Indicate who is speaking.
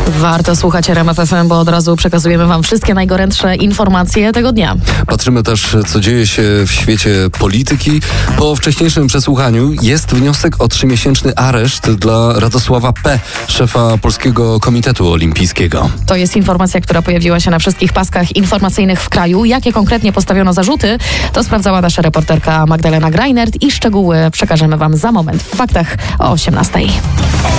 Speaker 1: Warto słuchać RMF FM, bo od razu przekazujemy wam wszystkie najgorętsze informacje tego dnia.
Speaker 2: Patrzymy też, co dzieje się w świecie polityki. Po wcześniejszym przesłuchaniu jest wniosek o 3-miesięczny areszt dla Radosława P., szefa Polskiego Komitetu Olimpijskiego.
Speaker 1: To jest informacja, która pojawiła się na wszystkich paskach informacyjnych w kraju. Jakie konkretnie postawiono zarzuty, to sprawdzała nasza reporterka Magdalena Greinert i szczegóły przekażemy wam za moment w faktach o 18:00.